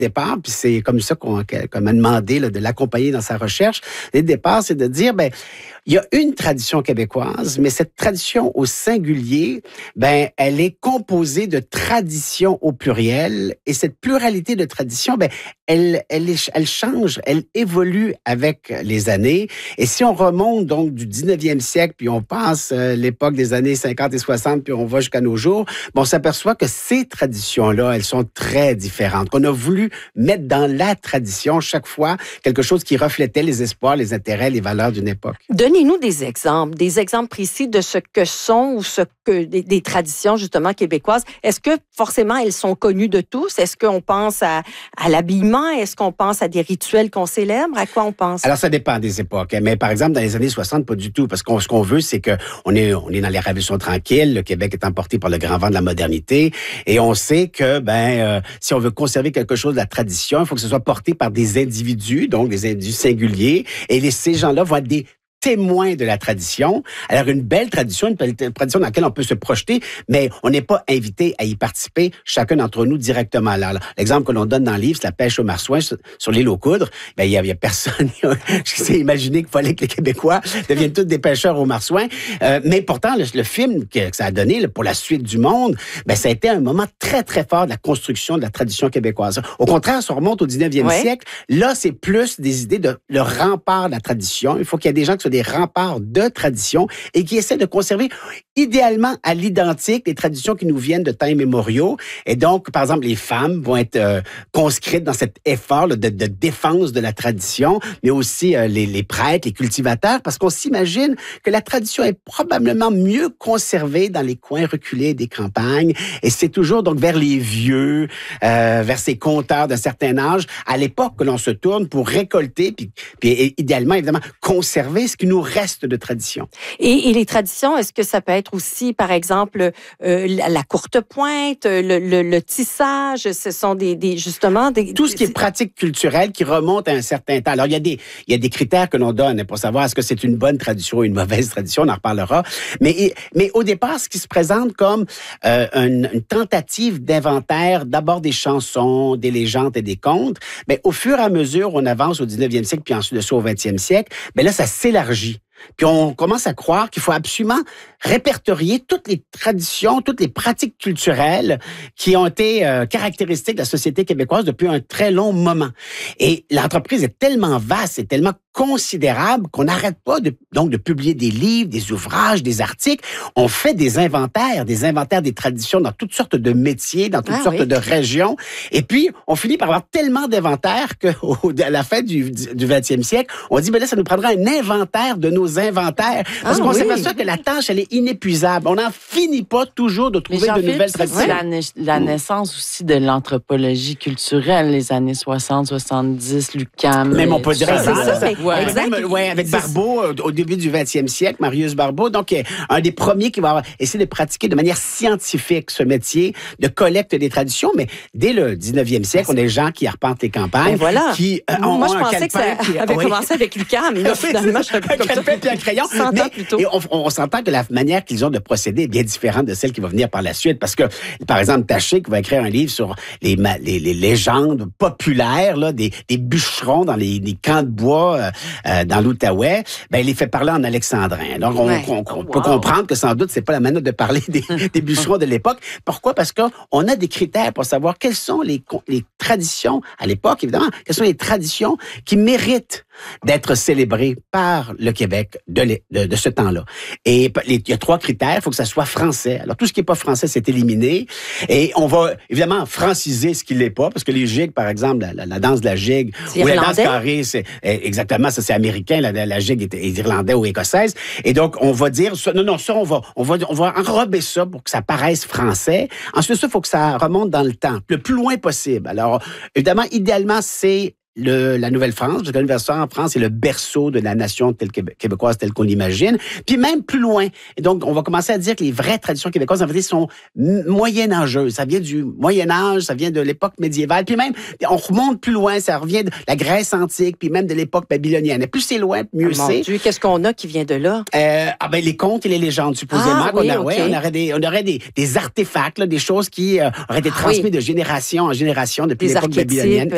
départ, puis c'est comme ça qu'on m'a demandé là, de l'accompagner dans sa recherche. L'idée de départ, c'est de dire, il y a une tradition québécoise, mais cette tradition au singulier, elle est composée de traditions au pluriel. Et cette pluralité de traditions, elle change, elle évolue avec les années. Et si on remonte donc du 19e siècle, puis on passe l'époque des années 50 et 60, puis on va jusqu'à nos jours, on s'aperçoit que ces traditions-là, elles sont très différentes. Qu'on a voulu mettre dans la tradition chaque fois quelque chose qui reflétait les espoirs, les intérêts, les valeurs d'une époque. Donnez-nous des exemples précis de ce que sont ou des traditions justement québécoises. Est-ce que forcément elles sont connues de tous? Est-ce qu'on pense à l'habillement? Est-ce qu'on pense à des rituels qu'on célèbre? À quoi on pense? Alors ça dépend des époques. Mais par exemple, dans les années 60, pas du tout. Parce que ce qu'on veut, c'est qu'on est dans les révolutions tranquilles. Le Québec est emporté par le grand vent de la modernité. Et on sait que si on veut conserver quelque chose de la tradition, il faut que ce soit porté par des individus, donc des individus singuliers. Et ces gens-là vont être des témoins de la tradition. Alors, une belle tradition, une tradition dans laquelle on peut se projeter, mais on n'est pas invité à y participer, chacun d'entre nous directement. Alors, l'exemple que l'on donne dans le livre, c'est la pêche au marsouin sur l'île aux Coudres. Il y a personne qui s'est imaginé qu'il fallait que les Québécois deviennent tous des pêcheurs au marsouin. Mais pourtant, le film que ça a donné pour la suite du monde, ça a été un moment très, très fort de la construction de la tradition québécoise. Au contraire, si on remonte au 19e siècle, là, c'est plus des idées de le rempart de la tradition. Il faut qu'il y ait des gens qui soient des remparts de tradition et qui essaient de conserver idéalement à l'identique les traditions qui nous viennent de temps immémoriaux. Et donc, par exemple, les femmes vont être conscrites dans cet effort de défense de la tradition, mais aussi les prêtres, les cultivateurs, parce qu'on s'imagine que la tradition est probablement mieux conservée dans les coins reculés des campagnes. Et c'est toujours donc vers les vieux, vers ces conteurs d'un certain âge, à l'époque que l'on se tourne pour récolter, puis idéalement, évidemment, conserver ce qui nous reste de tradition. Et les traditions, est-ce que ça peut être aussi, par exemple, la courte pointe, le tissage, ce sont justement des... Tout ce qui est pratique culturelle qui remonte à un certain temps. Alors, il y a des critères que l'on donne pour savoir est-ce que c'est une bonne tradition ou une mauvaise tradition, on en reparlera. Mais au départ, ce qui se présente comme une tentative d'inventaire, d'abord des chansons, des légendes et des contes, au fur et à mesure, on avance au 19e siècle, puis ensuite de ça au 20e siècle, là, ça s'élargit. Puis on commence à croire qu'il faut absolument répertorier toutes les traditions, toutes les pratiques culturelles qui ont été caractéristiques de la société québécoise depuis un très long moment. Et l'entreprise est tellement vaste et tellement considérable qu'on n'arrête pas de publier des livres, des ouvrages, des articles. On fait des inventaires des traditions dans toutes sortes de métiers, dans toutes sortes de régions. Et puis, on finit par avoir tellement d'inventaires qu'à la fin du 20e siècle, on dit, là, ça nous prendra un inventaire de nos inventaires. Parce qu'on s'aperçoit que la tâche, elle est inépuisable. On n'en finit pas toujours de trouver de nouvelles traditions. C'est la naissance aussi de l'anthropologie culturelle, les années 60, 70, l'UQAM. Même on peut dire ça. Ouais, avec Barbeau, au début du 20e siècle, Marius Barbeau, donc un des premiers qui va essayer de pratiquer de manière scientifique ce métier de collecte des traditions, mais dès le 19e siècle, on a des gens qui arpentent les campagnes, qui moi, je pensais que ça avait commencé avec l'UQAM, mais là, finalement, je suis un calepin puis un crayon. 100 ans plus tôt. Et on s'entend que la manière qu'ils ont de procéder est bien différente de celle qui va venir par la suite, parce que, par exemple, Taché, qui va écrire un livre sur les légendes populaires là, des bûcherons dans les camps de bois dans l'Outaouais, il les fait parler en alexandrin. Donc, on peut comprendre que sans doute, c'est pas la manière de parler des bûcherons de l'époque. Pourquoi? Parce qu'on a des critères pour savoir quelles sont les traditions, à l'époque, évidemment, quelles sont les traditions qui méritent d'être célébrées par le Québec de ce temps-là. Et il y a 3 critères. Il faut que ça soit français. Alors, tout ce qui n'est pas français, c'est éliminé. Et on va, évidemment, franciser ce qui ne l'est pas, parce que les gigues, par exemple, la danse de la gigue, ou la danse carrée, c'est exactement, ça c'est américain, la gigue est irlandaise ou écossaise. Et donc, on va dire, on va enrober ça pour que ça paraisse français. Ensuite, ça, il faut que ça remonte dans le temps, le plus loin possible. Alors, évidemment, idéalement, c'est la Nouvelle-France, parce que la Nouvelle-France en France, c'est le berceau de la nation québécoise telle qu'on l'imagine, puis même plus loin. Et donc, on va commencer à dire que les vraies traditions québécoises, en fait, sont moyenâgeuses. Ça vient du Moyen-Âge, ça vient de l'époque médiévale, puis même, on remonte plus loin, ça revient de la Grèce antique, puis même de l'époque babylonienne. Et plus c'est loin, mieux c'est. Mon Dieu, qu'est-ce qu'on a qui vient de là? Les contes et les légendes, supposément. On aurait des artefacts, là, des choses qui auraient été transmises de génération en génération depuis l'époque babylonienne.